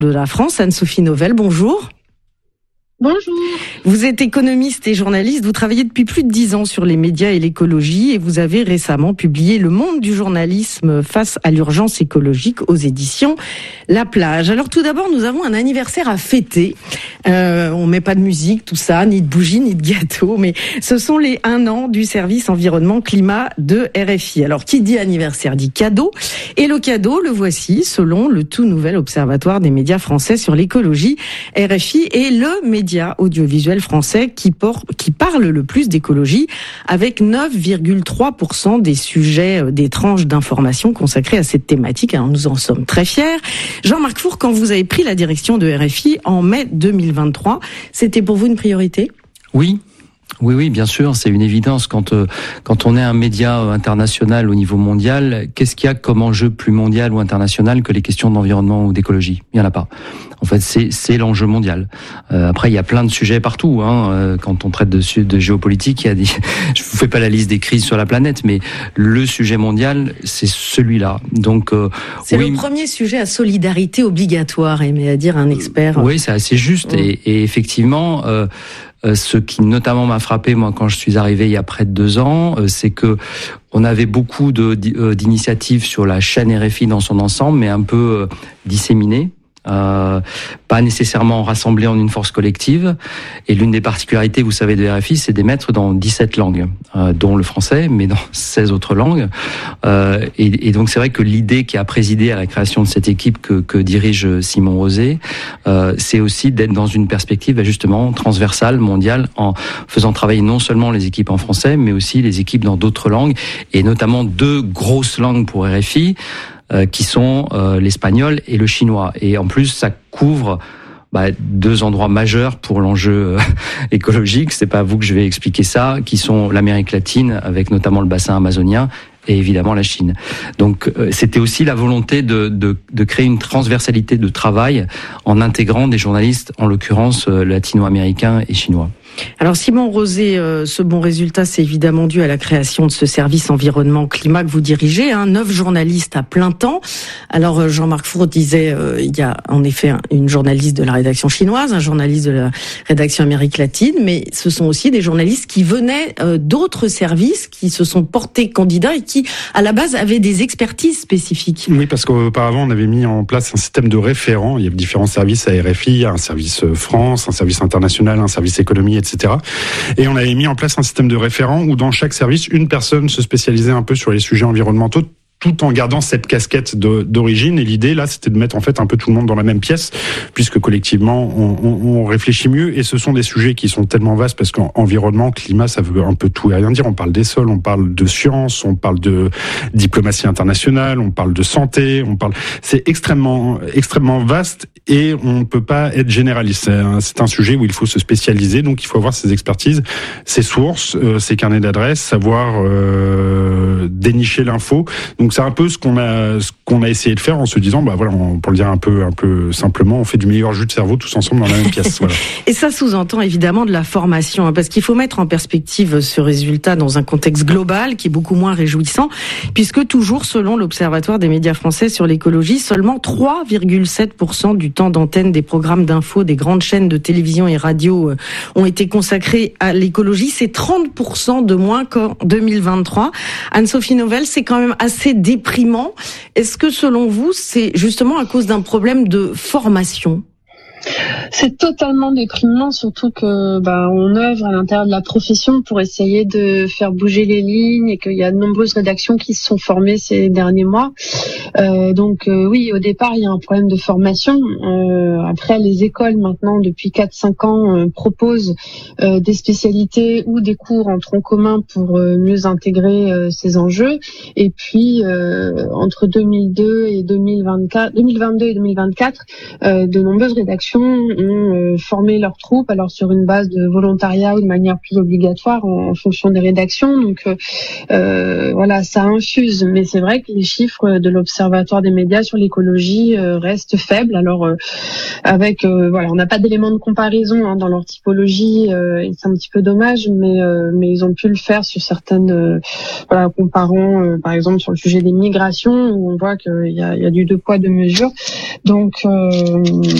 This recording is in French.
de la France, Anne-Sophie Novelle, bonjour. Bonjour. Vous êtes économiste et journaliste, vous travaillez depuis plus de 10 ans sur les médias et l'écologie et vous avez récemment publié Le monde du journalisme face à l'urgence écologique aux éditions La Plage. Alors tout d'abord, nous avons un anniversaire à fêter. On met pas de musique, tout ça, ni de bougies, ni de gâteaux, mais ce sont les 1 an du service environnement climat de RFI. Alors qui dit anniversaire dit cadeau, et le cadeau, le voici, selon le tout nouvel observatoire des médias français sur l'écologie. RFI est le média audiovisuel français qui parle le plus d'écologie, avec 9,3% des sujets, des tranches d'information consacrées à cette thématique. Alors nous en sommes très fiers. Jean-Marc Four, quand vous avez pris la direction de RFI en mai 2023, c'était pour vous une priorité ? Oui, bien sûr, c'est une évidence. Quand on est un média international au niveau mondial, qu'est-ce qu'il y a comme enjeu plus mondial ou international que les questions d'environnement ou d'écologie ? Il n'y en a pas. En fait, c'est l'enjeu mondial. Après, il y a plein de sujets partout. Quand on traite de géopolitique, je vous fais pas la liste des crises sur la planète, mais le sujet mondial, c'est celui-là. Donc, c'est le premier sujet à solidarité obligatoire, aimé à dire un expert. Oui, c'est assez juste. Et effectivement, ce qui notamment m'a frappé, moi, quand je suis arrivé il y a près de 2 ans, c'est que on avait beaucoup d'initiatives sur la chaîne RFI dans son ensemble, mais un peu disséminées. Pas nécessairement rassemblés en une force collective. Et l'une des particularités, vous savez, de RFI, c'est d'émettre dans 17 langues, dont le français, mais dans 16 autres langues. Et donc c'est vrai que l'idée qui a présidé à la création de cette équipe que dirige Simon Rosé, c'est aussi d'être dans une perspective justement transversale, mondiale, en faisant travailler non seulement les équipes en français, mais aussi les équipes dans d'autres langues, et notamment 2 grosses langues pour RFI, qui sont l'espagnol et le chinois. Et en plus, ça couvre 2 endroits majeurs pour l'enjeu écologique. C'est pas à vous que je vais expliquer ça, qui sont l'Amérique latine, avec notamment le bassin amazonien, et évidemment la Chine. Donc c'était aussi la volonté de créer une transversalité de travail en intégrant des journalistes, en l'occurrence latino-américains et chinois. Alors Simon Rosé, ce bon résultat, c'est évidemment dû à la création de ce service environnement climat que vous dirigez, 9 journalistes à plein temps. Alors Jean-Marc Four disait, il y a en effet une journaliste de la rédaction chinoise, un journaliste de la rédaction Amérique latine, mais ce sont aussi des journalistes qui venaient d'autres services, qui se sont portés candidats et qui, à la base, avaient des expertises spécifiques. Oui, parce qu'auparavant, on avait mis en place un système de référents. Il y a différents services à RFI, un service France, un service international, un service économie, etc. Et on avait mis en place un système de référents où dans chaque service, une personne se spécialisait un peu sur les sujets environnementaux, tout en gardant cette casquette d'origine. Et l'idée, là, c'était de mettre en fait un peu tout le monde dans la même pièce, puisque collectivement, on réfléchit mieux. Et ce sont des sujets qui sont tellement vastes, parce qu'environnement, climat, ça veut un peu tout et rien dire. On parle des sols, on parle de sciences, on parle de diplomatie internationale, on parle de santé, c'est extrêmement vaste, et on ne peut pas être généraliste. C'est un sujet où il faut se spécialiser, donc il faut avoir ses expertises, ses sources, ses carnets d'adresses, savoir dénicher l'info. Donc c'est un peu ce qu'on a essayé de faire, en se disant, pour le dire un peu simplement, on fait du meilleur jus de cerveau tous ensemble dans la même pièce. Voilà. Et ça sous-entend évidemment de la formation, parce qu'il faut mettre en perspective ce résultat dans un contexte global qui est beaucoup moins réjouissant, puisque toujours selon l'Observatoire des médias français sur l'écologie, seulement 3,7% du temps d'antenne des programmes d'infos des grandes chaînes de télévision et radio ont été consacrés à l'écologie. C'est 30% de moins qu'en 2023. Anne-Sophie Novelle, c'est quand même assez déprimant. Est-ce que selon vous, c'est justement à cause d'un problème de formation ? C'est totalement déprimant, surtout que on œuvre à l'intérieur de la profession pour essayer de faire bouger les lignes, et qu'il y a de nombreuses rédactions qui se sont formées ces derniers mois. Oui, au départ, il y a un problème de formation. Après, les écoles, maintenant, depuis 4-5 ans, proposent des spécialités ou des cours en tronc commun pour mieux intégrer ces enjeux. Et puis, entre 2022 et 2024, de nombreuses rédactions ont formé leurs troupes, alors sur une base de volontariat ou de manière plus obligatoire en fonction des rédactions. Donc ça infuse. Mais c'est vrai que les chiffres de l'Observatoire des médias sur l'écologie restent faibles. Alors avec on n'a pas d'éléments de comparaison dans leur typologie, et c'est un petit peu dommage, mais ils ont pu le faire sur certaines, comparant par exemple sur le sujet des migrations où on voit qu'il y a du deux poids deux mesures. Donc